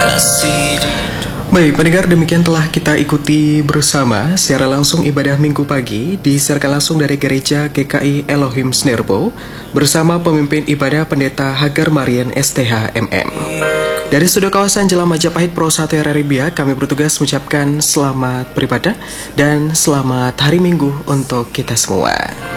Baik, pendengar, demikian telah kita ikuti bersama secara langsung ibadah Minggu pagi disiarkan langsung dari Gereja GKI Elohim Snerbo bersama pemimpin ibadah Pendeta Hagar Marian STH MM. Dari studio kawasan Jalan Majapahit Pro 1 RRI Biak, kami bertugas mengucapkan selamat beribadah dan selamat hari Minggu untuk kita semua.